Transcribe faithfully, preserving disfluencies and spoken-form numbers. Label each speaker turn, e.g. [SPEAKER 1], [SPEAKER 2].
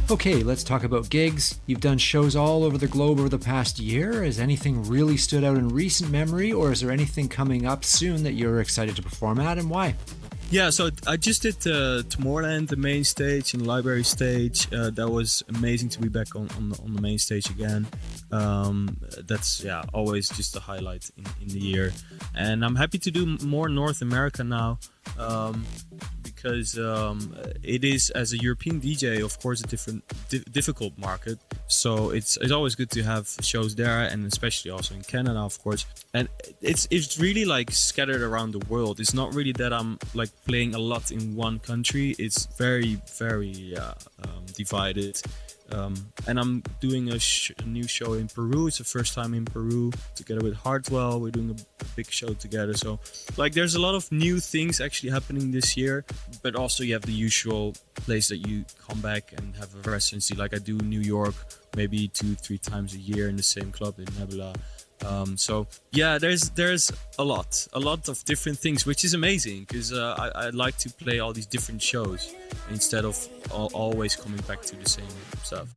[SPEAKER 1] Okay, let's talk about gigs. You've done shows all over the globe over the past year. Has anything really stood out in recent memory, or is there anything coming up soon that you're excited to perform at, and why?
[SPEAKER 2] Yeah, so I just did uh, Tomorrowland, the main stage, and the library stage. Uh, that was amazing to be back on, on, the, on the main stage again. Um, that's yeah, always just a highlight in, in the year. And I'm happy to do more North America now. Um, because um, it is, as a European D J, of course, a different, di- difficult market. So it's it's always good to have shows there, and especially also in Canada, of course. And it's it's really like scattered around the world. It's not really that I'm like playing a lot in one country. It's very very uh, um, divided. Um, and I'm doing a, sh- a new show in Peru. It's the first time in Peru together with Hardwell. We're doing a, a big show together. So like there's a lot of new things actually happening this year, but also you have the usual place that you come back and have a residency. Like I do New York maybe two, three times a year in the same club in Nebula. Um, so yeah, there's there's a lot, a lot of different things, which is amazing because uh, I, I like to play all these different shows instead of all, always coming back to the same stuff.